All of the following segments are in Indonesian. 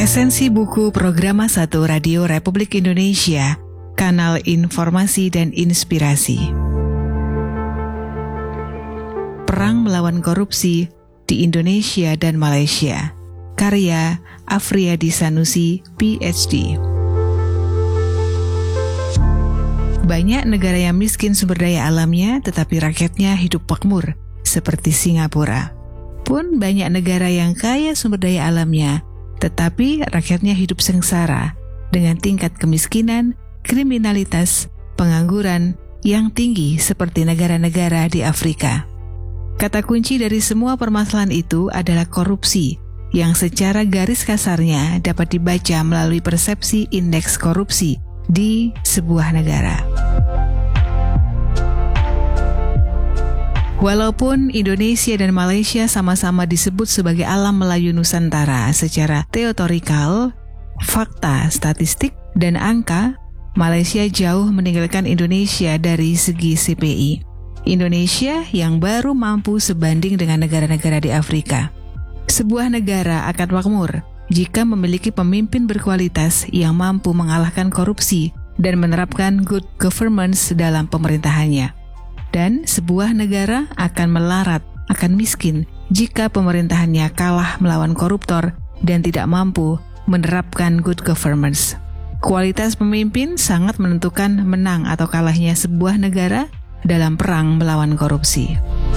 Esensi buku Programa 1 Radio Republik Indonesia, Kanal Informasi dan Inspirasi. Perang Melawan Korupsi di Indonesia dan Malaysia. Karya Afriyadi Sanusi, PhD. Banyak negara yang miskin sumber daya alamnya, tetapi rakyatnya hidup makmur, seperti Singapura. Pun banyak negara yang kaya sumber daya alamnya, tetapi rakyatnya hidup sengsara dengan tingkat kemiskinan, kriminalitas, pengangguran yang tinggi seperti negara-negara di Afrika. Kata kunci dari semua permasalahan itu adalah korupsi, yang secara garis kasarnya dapat dibaca melalui persepsi indeks korupsi di sebuah negara. Walaupun Indonesia dan Malaysia sama-sama disebut sebagai alam Melayu Nusantara secara teotorikal, fakta, statistik, dan angka, Malaysia jauh meninggalkan Indonesia dari segi CPI. Indonesia yang baru mampu sebanding dengan negara-negara di Afrika. Sebuah negara akan makmur jika memiliki pemimpin berkualitas yang mampu mengalahkan korupsi dan menerapkan good governance dalam pemerintahannya. Dan sebuah negara akan melarat, akan miskin jika pemerintahannya kalah melawan koruptor dan tidak mampu menerapkan good governance. Kualitas pemimpin sangat menentukan menang atau kalahnya sebuah negara dalam perang melawan korupsi.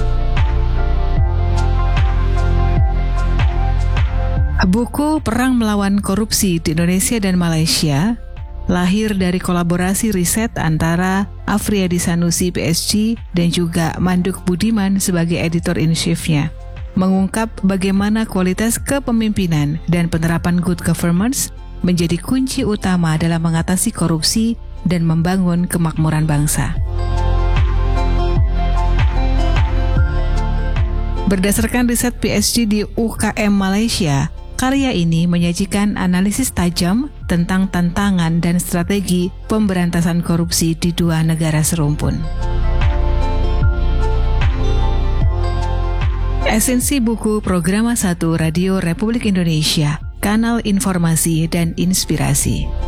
Buku Perang Melawan Korupsi di Indonesia dan Malaysia lahir dari kolaborasi riset antara Afriyadi Sanusi, PhD, dan juga Manduk Budiman sebagai editor-in-chief-nya. Mengungkap bagaimana kualitas kepemimpinan dan penerapan good governance menjadi kunci utama dalam mengatasi korupsi dan membangun kemakmuran bangsa. Berdasarkan riset PhD di UKM Malaysia, karya ini menyajikan analisis tajam tentang tantangan dan strategi pemberantasan korupsi di dua negara serumpun. Esensi buku Programa 1 Radio Republik Indonesia, Kanal Informasi dan Inspirasi.